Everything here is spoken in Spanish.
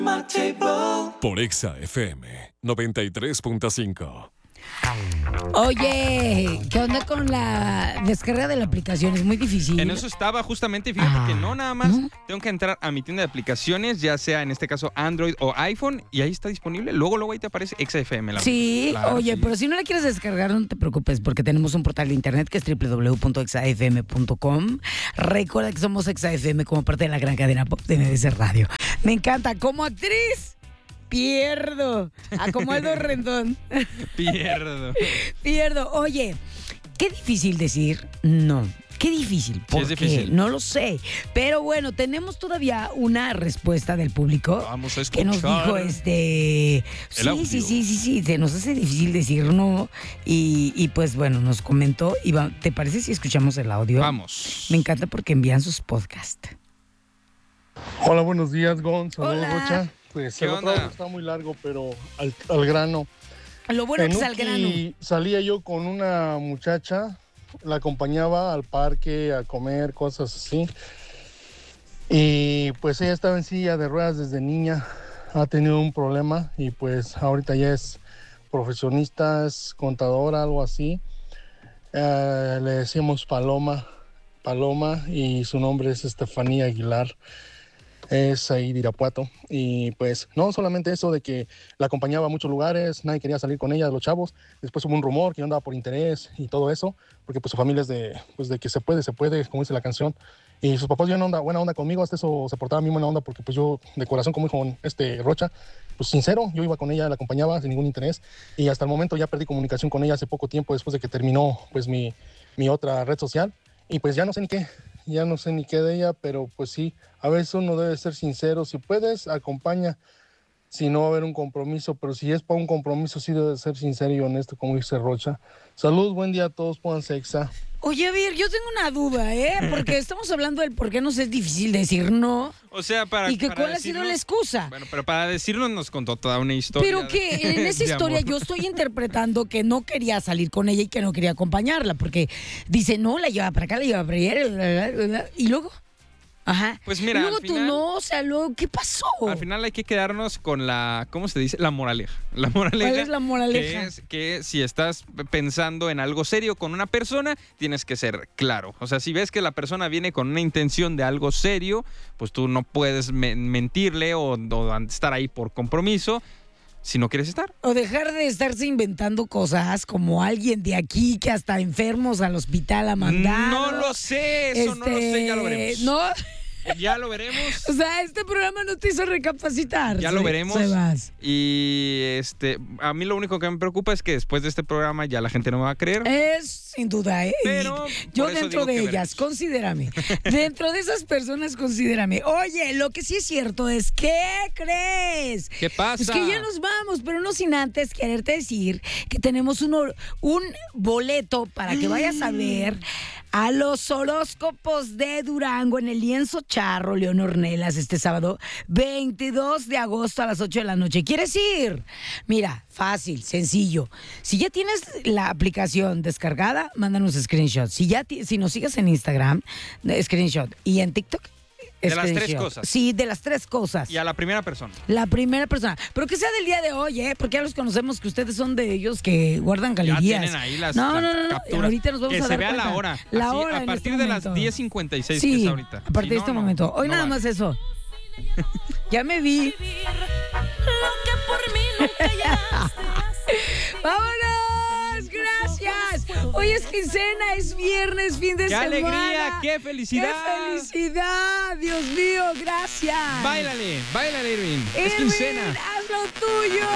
Por Exa FM 93.5. Oye, ¿qué onda con la descarga de la aplicación? Es muy difícil. En eso estaba justamente, fíjate que no nada más tengo que entrar a mi tienda de aplicaciones, ya sea en este caso Android o iPhone, y ahí está disponible. Luego ahí te aparece XFM. Sí, claro, oye, sí. Pero si no la quieres descargar, no te preocupes, porque tenemos un portal de internet que es www.exafm.com. Recuerda que somos XFM como parte de la gran cadena pop de MBC Radio. Me encanta, como actriz. Pierdo. Como Aldo Rendón. Pierdo. Oye, qué difícil decir no. Qué difícil. ¿Por qué? Difícil. No lo sé. Pero bueno, tenemos todavía una respuesta del público. Vamos a escuchar. Que nos dijo Sí. Se nos hace difícil decir no. Y pues bueno, nos comentó. ¿Te parece si escuchamos el audio? Vamos. Me encanta porque envían sus podcasts. Hola, buenos días, Gon. Saludos, Hola. Rocha. Pues ¿Qué el onda? otro está muy largo, pero al grano. Lo bueno que es al grano. Y salía yo con una muchacha, la acompañaba al parque a comer, cosas así. Y pues ella estaba en silla de ruedas desde niña, ha tenido un problema y pues ahorita ya es profesionista, es contadora, algo así. Le decimos Paloma, y su nombre es Estefanía Aguilar. Es ahí de Irapuato. Y pues no solamente eso de que la acompañaba a muchos lugares, nadie quería salir con ella, los chavos. Después hubo un rumor que no andaba por interés y todo eso, porque pues su familia es de que se puede, como dice la canción. Y sus papás buena onda conmigo, hasta eso se portaba muy buena onda, porque pues yo de corazón, como dijo Rocha, pues sincero, yo iba con ella, la acompañaba sin ningún interés. Y hasta el momento ya perdí comunicación con ella hace poco tiempo, después de que terminó pues mi otra red social. Y pues ya no sé ni qué de ella, pero pues sí, a veces uno debe ser sincero. Si puedes, acompaña, si no va a haber un compromiso, pero si es para un compromiso, sí debe ser sincero y honesto, como dice Rocha. Salud, buen día a todos, pónganse Exa. Oye, a ver, yo tengo una duda, porque estamos hablando del por qué nos es difícil decir no. O sea, ¿Y cuál ha sido la excusa? Bueno, pero para decirnos nos contó toda una historia. Pero que en esa historia yo estoy interpretando que no quería salir con ella y que no quería acompañarla, porque dice, no, la lleva para acá, la lleva para allá, y luego... Ajá. Pues mira, y luego al final, tú no, o sea, luego, ¿qué pasó? Al final hay que quedarnos con la, ¿cómo se dice? La moraleja. La moraleja. ¿Cuál es la moraleja? Que es que si estás pensando en algo serio con una persona, tienes que ser claro. O sea, si ves que la persona viene con una intención de algo serio, pues tú no puedes mentirle o estar ahí por compromiso. Si no quieres estar. O dejar de estarse inventando cosas como alguien de aquí que hasta enfermos al hospital ha mandado. No lo sé, eso no lo sé, ya lo veremos. No. Ya lo veremos. O sea, este programa no te hizo recapacitar. Ya lo veremos. Sebas. Y a mí lo único que me preocupa es que después de este programa ya la gente no me va a creer. Es sin duda, Pero yo dentro de ellas, considérame. Dentro de esas personas, considérame. Oye, lo que sí es cierto es, ¿qué crees? ¿Qué pasa? Es que ya nos vamos, pero no sin antes quererte decir que tenemos un boleto para que vayas a ver a los horóscopos de Durango en el Lienzo Charro, León Ornelas, este sábado 22 de agosto a las 8 de la noche. ¿Quieres ir? Mira, fácil, sencillo. Si ya tienes la aplicación descargada, mándanos screenshots. Si nos sigues en Instagram, screenshot. Y en TikTok, de las 3 cosas. Sí, de las 3 cosas. Y a la primera persona. La primera persona. Pero que sea del día de hoy, porque ya los conocemos que ustedes son de ellos que guardan galerías. Ya tienen ahí las capturas. Ahorita nos vamos que a se dar vea cuenta. la hora. La hora a partir de las 10:56 sí, que es ahorita. A partir de este momento. Hoy nada más eso. Ya me vi. ¡Vámonos! ¡Gracias! Hoy es quincena, es viernes, fin de semana. ¡Qué alegría! ¡Qué felicidad! ¡Qué felicidad! Dios mío, gracias. Báilale, Irving. Es Irving, quincena. haz lo tuyo.